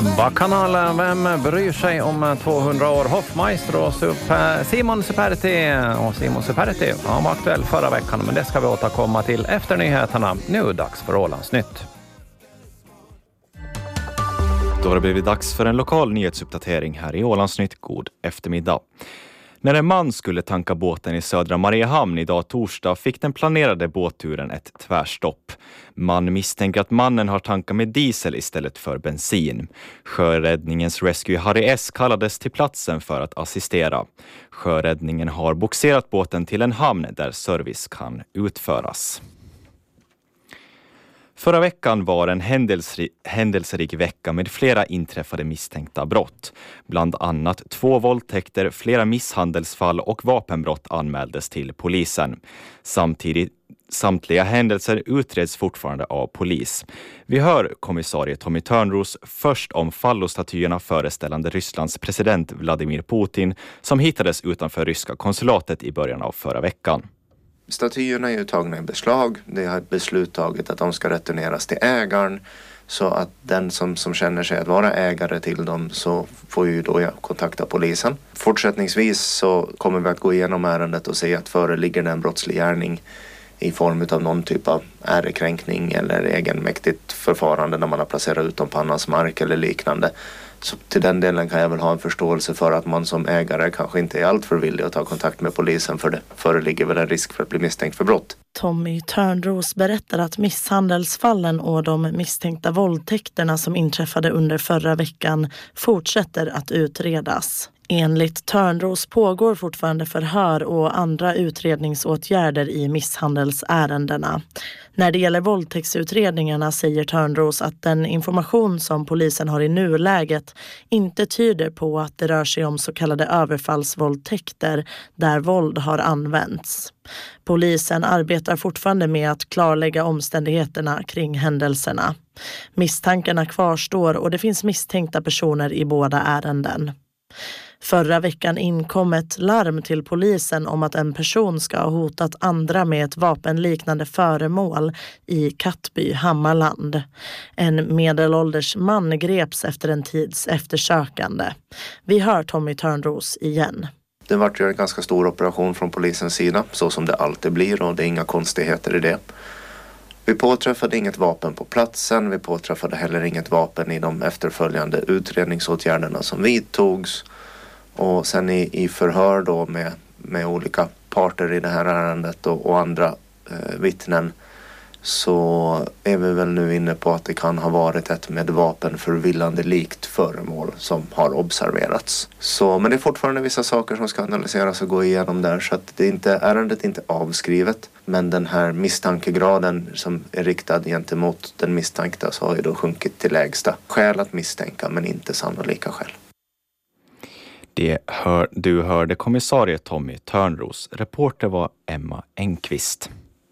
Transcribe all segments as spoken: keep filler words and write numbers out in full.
Bacchanal, vem bryr sig om tvåhundra år? Hoffmeister och Super, Simon Superti. Och Simon Superti, han var aktuell förra veckan, men det ska vi återkomma till efter nyheterna. Nu är det dags för Ålandsnytt. Då har det blivit dags för en lokal nyhetsuppdatering här i Ålandsnytt. God eftermiddag. När en man skulle tanka båten i södra Mariehamn idag torsdag fick den planerade båtturen ett tvärstopp. Man misstänker att mannen har tankat med diesel istället för bensin. Sjöräddningens Rescue Harry S kallades till platsen för att assistera. Sjöräddningen har boxerat båten till en hamn där service kan utföras. Förra veckan var en händelserik, händelserik vecka med flera inträffade misstänkta brott. Bland annat två våldtäkter, flera misshandelsfall och vapenbrott anmäldes till polisen. Samtidigt, samtliga händelser utreds fortfarande av polis. Vi hör kommissarie Tommy Törnros först om fallostatyerna föreställande Rysslands president Vladimir Putin som hittades utanför ryska konsulatet i början av förra veckan. Statyerna är ju tagna i beslag. Det har ett beslut taget att de ska returneras till ägaren. Så att den som, som känner sig att vara ägare till dem så får ju då ja, kontakta polisen. Fortsättningsvis så kommer vi att gå igenom ärendet och se att föreligger det en brottslig gärning i form av någon typ av ärekränkning eller egenmäktigt förfarande när man har placerat ut dem på annans mark eller liknande. Så till den delen kan jag väl ha en förståelse för att man som ägare kanske inte är allt för villig att ta kontakt med polisen för det föreligger väl en risk för att bli misstänkt för brott. Tommy Törnros berättar att misshandelsfallen och de misstänkta våldtäkterna som inträffade under förra veckan fortsätter att utredas. Enligt Törnros pågår fortfarande förhör och andra utredningsåtgärder i misshandelsärendena. När det gäller våldtäktsutredningarna säger Törnros att den information som polisen har i nuläget inte tyder på att det rör sig om så kallade överfallsvåldtäkter där våld har använts. Polisen arbetar fortfarande med att klarlägga omständigheterna kring händelserna. Misstankarna kvarstår och det finns misstänkta personer i båda ärenden. Förra veckan inkom ett larm till polisen om att en person ska ha hotat andra med ett vapenliknande föremål i Kattby, Hammarland. En medelålders man greps efter en tids eftersökande. Vi hör Tommy Törnros igen. Det var ju en ganska stor operation från polisens sida, så som det alltid blir, och det är inga konstigheter i det. Vi påträffade inget vapen på platsen, vi påträffade heller inget vapen i de efterföljande utredningsåtgärderna som vidtogs. Och sen i, i förhör då med, med olika parter i det här ärendet och, och andra eh, vittnen så är vi väl nu inne på att det kan ha varit ett med vapen förvillande likt föremål som har observerats. Så, men det är fortfarande vissa saker som ska analyseras och gå igenom där så att det är inte, ärendet är inte avskrivet. Men den här misstankegraden som är riktad gentemot den misstänkta så har ju då sjunkit till lägsta. Skäl att misstänka men inte sannolika skäl. Det hör, du hörde kommissarie Tommy Törnros. Reporter var Emma Engqvist.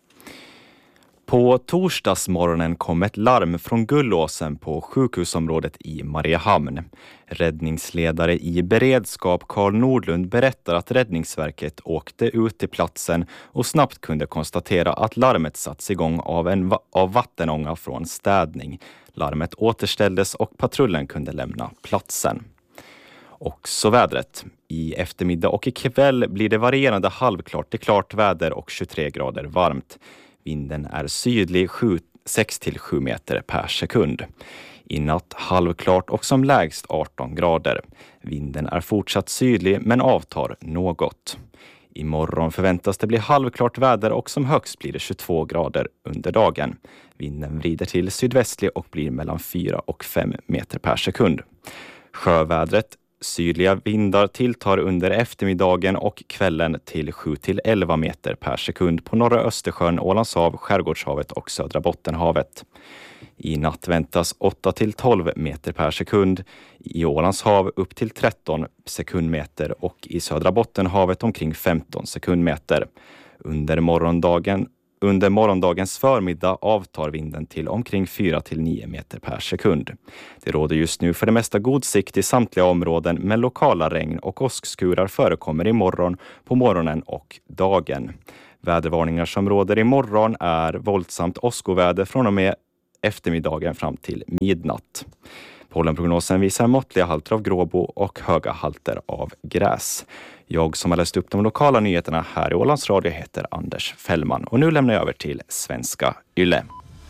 På torsdagsmorgonen kom ett larm från Gullåsen på sjukhusområdet i Mariehamn. Räddningsledare i beredskap Carl Nordlund berättar att Räddningsverket åkte ut till platsen och snabbt kunde konstatera att larmet satts igång av en va- av vattenånga från städning. Larmet återställdes och patrullen kunde lämna platsen. Och så vädret. I eftermiddag och ikväll blir det varierande halvklart till klart väder och tjugotre grader varmt. Vinden är sydlig sex till sju meter per sekund. I natt halvklart och som lägst arton grader. Vinden är fortsatt sydlig men avtar något. Imorgon förväntas det bli halvklart väder och som högst blir det tjugotvå grader under dagen. Vinden vrider till sydvästlig och blir mellan fyra och fem meter per sekund. Sjövädret. Sydliga vindar tilltar under eftermiddagen och kvällen till sju till elva meter per sekund på norra Östersjön, Ålandshav, Skärgårdshavet och södra Bottenhavet. I natt väntas åtta till tolv meter per sekund, i Ålandshav upp till tretton sekundmeter och i södra Bottenhavet omkring femton sekundmeter. Under morgondagen Under morgondagens förmiddag avtar vinden till omkring fyra till nio meter per sekund. Det råder just nu för det mesta god sikt i samtliga områden, men lokala regn- och åskskurar förekommer imorgon på morgonen och dagen. Vädervarningar som råder imorgon är våldsamt åskoväder från och med eftermiddagen fram till midnatt. Pollenprognosen visar måttliga halter av gråbo och höga halter av gräs. Jag som har läst upp de lokala nyheterna här i Ålands Radio heter Anders Fällman. Och nu lämnar jag över till Svenska Yle.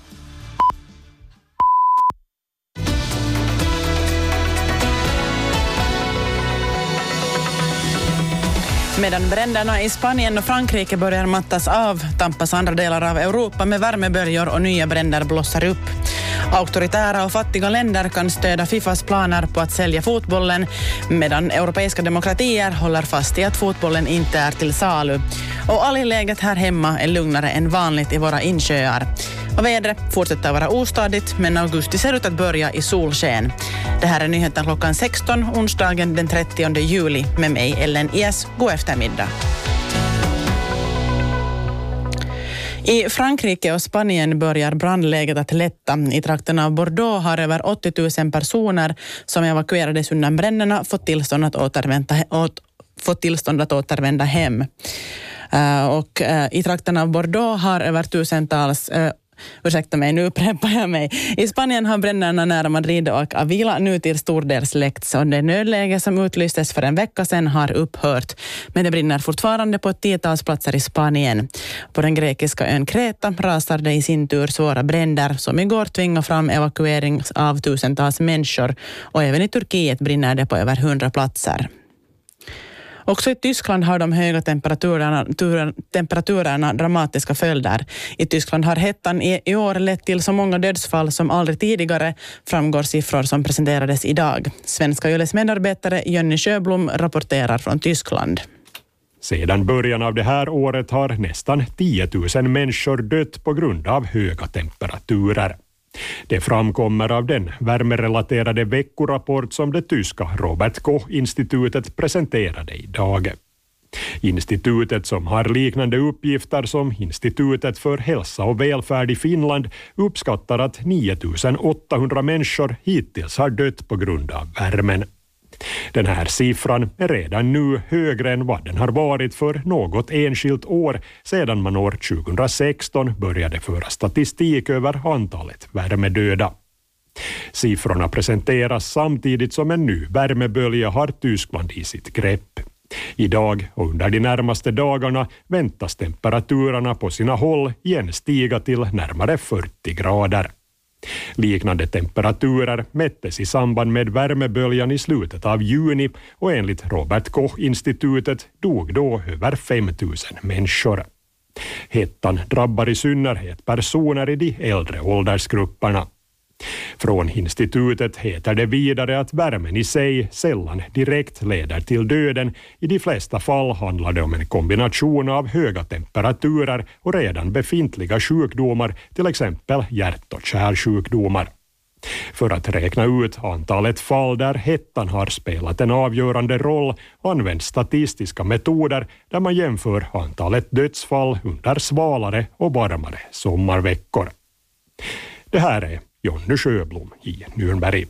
Medan bränderna i Spanien och Frankrike börjar mattas av tampas andra delar av Europa med värmeböljor och nya bränder blossar upp. Auktoritära och fattiga länder kan stödja Fifas planer på att sälja fotbollen medan europeiska demokratier håller fast i att fotbollen inte är till salu. Och allläget här hemma är lugnare än vanligt i våra insjöar. Och vädret fortsätter vara ostadigt men augusti ser ut att börja i solsken. Det här är nyheten klockan sexton onsdagen den trettionde juli med mig Ellen Ies. God eftermiddag. I Frankrike och Spanien börjar brandläget att lätta. I trakterna av Bordeaux har över åttio tusen personer som evakuerades undan bränderna fått tillstånd att återvända, åt, fått tillstånd att återvända hem. Uh, och uh, i trakterna av Bordeaux har över tusentals uh, Ursäkta mig, nu upprepar jag mig. I Spanien har bränderna nära Madrid och Avila nu till stor del släckts och det nödläge som utlystes för en vecka sedan har upphört. Men det brinner fortfarande på ett tiotals platser i Spanien. På den grekiska ön Kreta rasar det i sin tur svåra bränder som igår tvingar fram evakuering av tusentals människor och även i Turkiet brinner det på över hundra platser. Också i Tyskland har de höga temperaturerna, temperaturerna dramatiska följder. I Tyskland har hettan i, i år lett till så många dödsfall som aldrig tidigare, framgår siffror som presenterades idag. Svenska Yles medarbetare Jenny Sjöblom rapporterar från Tyskland. Sedan början av det här året har nästan tio tusen människor dött på grund av höga temperaturer. Det framkommer av den värmerelaterade veckorapport som det tyska Robert Koch-institutet presenterade idag. Institutet, som har liknande uppgifter som Institutet för hälsa och välfärd i Finland, uppskattar att nio tusen åttahundra människor hittills har dött på grund av värmen. Den här siffran är redan nu högre än vad den har varit för något enskilt år sedan man år tjugohundrasexton började föra statistik över antalet värmedöda. Siffrorna presenteras samtidigt som en ny värmebölja har Tyskland i sitt grepp. Idag och under de närmaste dagarna väntas temperaturerna på sina håll igen stiga till närmare fyrtio grader. Liknande temperaturer mättes i samband med värmeböljan i slutet av juni och enligt Robert Koch-institutet dog då över fem tusen människor. Hettan drabbar i synnerhet personer i de äldre åldersgrupperna. Från institutet heter det vidare att värmen i sig sällan direkt leder till döden. I de flesta fall handlar det om en kombination av höga temperaturer och redan befintliga sjukdomar, till exempel hjärt- och kärlsjukdomar. För att räkna ut antalet fall där hettan har spelat en avgörande roll används statistiska metoder där man jämför antalet dödsfall under svalare och varmare sommarveckor. Det här är Jonny Sjöblom i Nürnberg.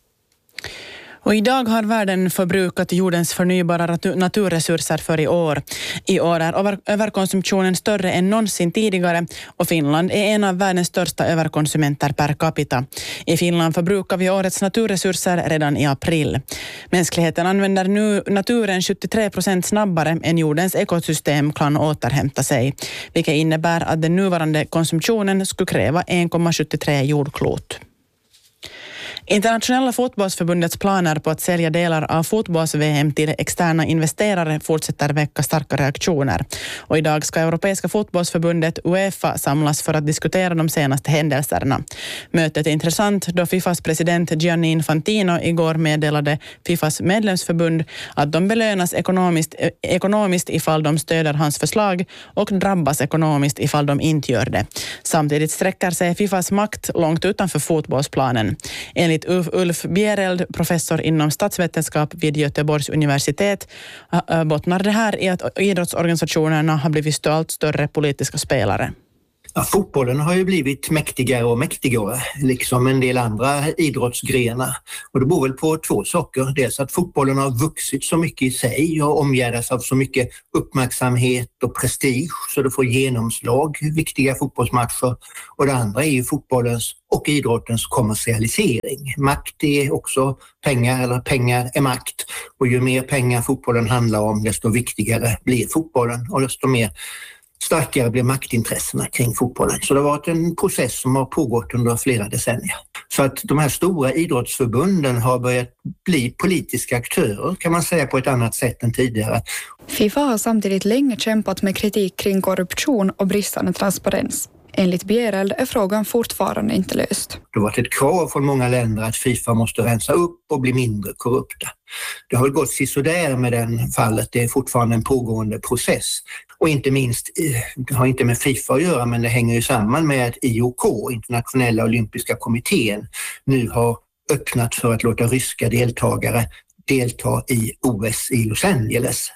Och idag har världen förbrukat jordens förnybara naturresurser för i år. I år är överkonsumtionen större än någonsin tidigare och Finland är en av världens största överkonsumenter per capita. I Finland förbrukar vi årets naturresurser redan i april. Mänskligheten använder nu naturen sjuttiotre procent snabbare än jordens ekosystem kan återhämta sig, vilket innebär att den nuvarande konsumtionen skulle kräva en komma sjuttiotre jordklot. Internationella fotbollsförbundets planer på att sälja delar av fotbolls-V M till externa investerare fortsätter väcka starka reaktioner. Och idag ska Europeiska fotbollsförbundet UEFA samlas för att diskutera de senaste händelserna. Mötet är intressant då Fifas president Gianni Infantino igår meddelade Fifas medlemsförbund att de belönas ekonomiskt, ekonomiskt ifall de stöder hans förslag och drabbas ekonomiskt ifall de inte gör det. Samtidigt sträcker sig Fifas makt långt utanför fotbollsplanen. Enligt Ulf Bjereld, professor inom statsvetenskap vid Göteborgs universitet, bottnar det här i att idrottsorganisationerna har blivit allt större politiska spelare. Ja, fotbollen har ju blivit mäktigare och mäktigare, liksom en del andra idrottsgrenar. Och det beror väl på två saker. Dels att fotbollen har vuxit så mycket i sig och omgärdas av så mycket uppmärksamhet och prestige så det får genomslag i viktiga fotbollsmatcher. Och det andra är ju fotbollens och idrottens kommersialisering. Makt är också pengar, eller pengar är makt. Och ju mer pengar fotbollen handlar om, desto viktigare blir fotbollen och desto mer starkare blir maktintressena kring fotbollen. Så det har varit en process som har pågått under flera decennier. Så att de här stora idrottsförbunden har börjat bli politiska aktörer, kan man säga, på ett annat sätt än tidigare. FIFA har samtidigt länge kämpat med kritik kring korruption och bristande transparens. Enligt Bjereld är frågan fortfarande inte löst. Det har varit ett krav från många länder att FIFA måste rensa upp och bli mindre korrupta. Det har gått sisådär med den fallet. Det är fortfarande en pågående process. Och inte minst, det har inte med FIFA att göra, men det hänger ju samman med att I O K, Internationella olympiska kommittén, nu har öppnat för att låta ryska deltagare delta i O S i Los Angeles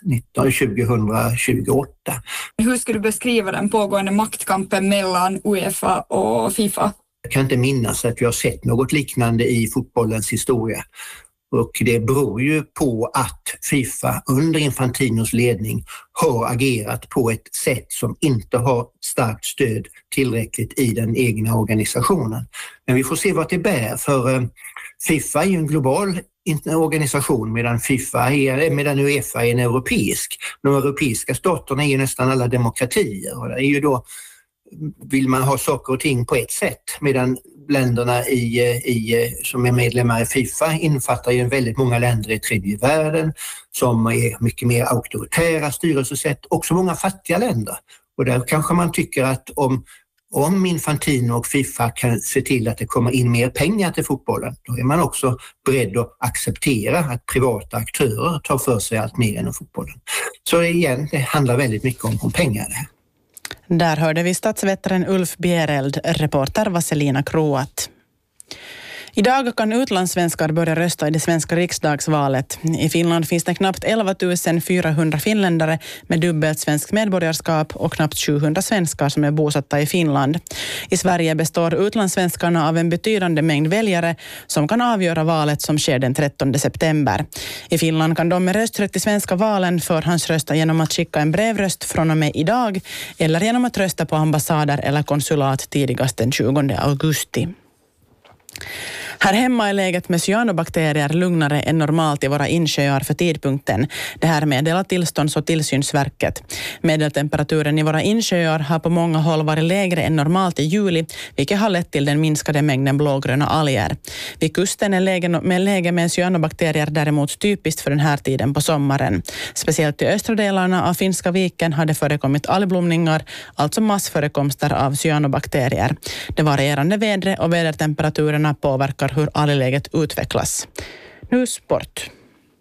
tjugohundratjugoåtta. Hur skulle du beskriva den pågående maktkampen mellan UEFA och FIFA? Jag kan inte minnas att vi har sett något liknande i fotbollens historia. Och det beror ju på att FIFA under Infantinos ledning har agerat på ett sätt som inte har starkt stöd tillräckligt i den egna organisationen. Men vi får se vad det bär, för FIFA är ju en global organisation medan, FIFA är, medan UEFA är en europeisk. De europeiska staterna är ju nästan alla demokratier och det är ju då, vill man ha saker och ting på ett sätt, medan länderna i, i, som är medlemmar i FIFA infattar ju väldigt många länder i tredje världen som är mycket mer auktoritära styrelsesätt, också många fattiga länder. Och där kanske man tycker att om, om Infantino och FIFA kan se till att det kommer in mer pengar till fotbollen, då är man också beredd att acceptera att privata aktörer tar för sig allt mer än fotbollen. Så igen, det handlar väldigt mycket om, om pengar det här. Där hörde vi statsvetaren Ulf Bjereld, reporter Vaselina Kroat. Idag kan utlandssvenskar börja rösta i det svenska riksdagsvalet. I Finland finns det knappt elva tusen fyrahundra finländare med dubbelt svenskt medborgarskap och knappt sjuhundra svenskar som är bosatta i Finland. I Sverige består utlandssvenskarna av en betydande mängd väljare som kan avgöra valet som sker den trettonde september. I Finland kan de med rösträtt i svenska valen förhandsrösta genom att skicka en brevröst från och med idag eller genom att rösta på ambassader eller konsulat tidigast den tjugonde augusti. Här hemma är läget med cyanobakterier lugnare än normalt i våra insjöar för tidpunkten. Det här meddelar tillstånds- och tillsynsverket. Medeltemperaturen i våra insjöar har på många håll varit lägre än normalt i juli, vilket har lett till den minskade mängden blågröna alger. Vid kusten är läge med läge med cyanobakterier däremot typiskt för den här tiden på sommaren. Speciellt i östra delarna av Finska viken har det förekommit algblomningar, alltså massförekomster av cyanobakterier. Det varierande vädret och vädertemperaturerna påverkar hur algläget utvecklas. Nu sport.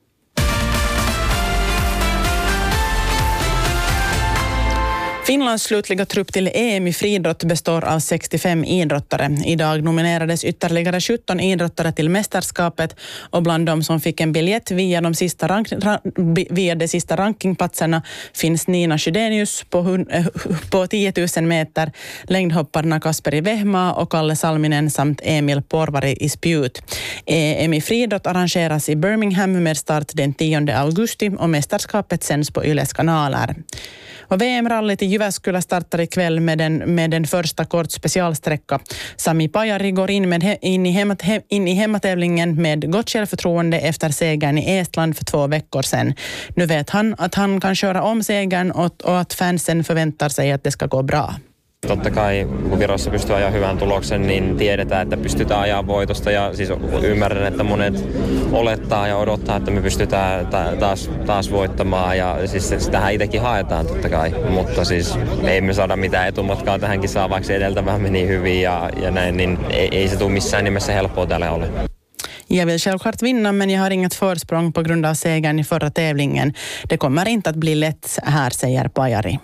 Finlands slutliga trupp till E M i friidrott består av sextiofem idrottare. Idag nominerades ytterligare sjutton idrottare till mästerskapet och bland de som fick en biljett via de sista, rank, via de sista rankingplatserna finns Nina Sjödenius på, på tio tusen meter, längdhopparna Kasperi Vehmaa och Kalle Salminen samt Emil Porvari i spjut. E M i friidrott arrangeras i Birmingham med start den tionde augusti och mästerskapet sänds på Yles kanaler. Och V M-rallyt i Jyväskylä startar ikväll med den, med den första kort specialsträcka. Sami Pajari går in, med he, in, i hemma, he, in i hemmatävlingen med gott självförtroende efter segern i Estland för två veckor sedan. Nu vet han att han kan köra om segern och, och att fansen förväntar sig att det ska gå bra. Totta kai, kun Virossa pystyy ajaa hyvän tuloksen, niin tiedetään, että pystytään ajaa voitosta ja siis ymmärrän, että monet olettaa ja odottaa, että me pystytään ta- taas, taas voittamaan ja siis sitähän itsekin haetaan totta kai, mutta siis me emme saada mitään etumatkaa tähän kisaan, vaikka edeltävään meni hyvin ja, ja näin, niin ei, ei se tule missään nimessä helppoa tälle ole. Jag vill självklart vinna, men jag har inget försprång på grund av segern i förra tävlingen. Det kommer inte att bli lätt här, säger Pajari.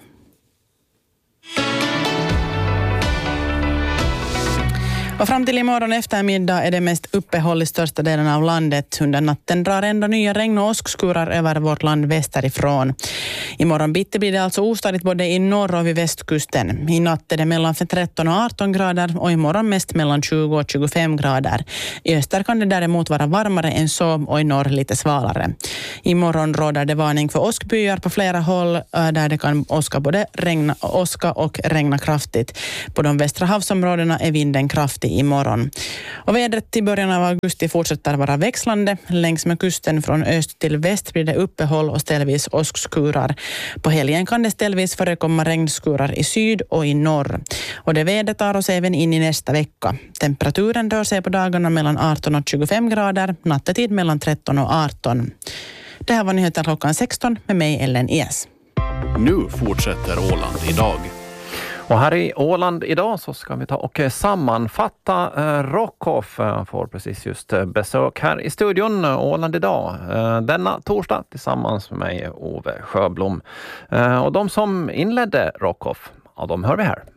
Och fram till imorgon eftermiddag är det mest uppehåll i största delen av landet. Under natten drar ändå nya regn- och åskskurar över vårt land västerifrån. Imorgon bitti blir det alltså ostadigt både i norr och vid västkusten. I natt är det mellan tretton och arton grader och imorgon mest mellan tjugo och tjugofem grader. I öster kan det däremot vara varmare än så och i norr lite svalare. Imorgon råder det varning för åskbyar på flera håll där det kan åska både regna, åska och regna kraftigt. På de västra havsområdena är vinden kraftig imorgon. Och vädret i början av augusti fortsätter vara växlande. Längs med kusten från öst till väst blir det uppehåll och ställvis åskskurar. På helgen kan det ställvis förekomma regnskurar i syd och i norr. Och det vädret tar oss även in i nästa vecka. Temperaturen rör sig på dagarna mellan arton och tjugofem grader, nattetid mellan tretton och arton. Det här var nyheter klockan sexton med mig Ellen Ies. Nu fortsätter Åland idag. Och här i Åland idag så ska vi ta och sammanfatta eh, Rockhoff. Jag får precis just besök här i studion Åland idag. Eh, denna torsdag tillsammans med mig Ove Sjöblom. Eh, och de som inledde Rockhoff, ja, de hör vi här.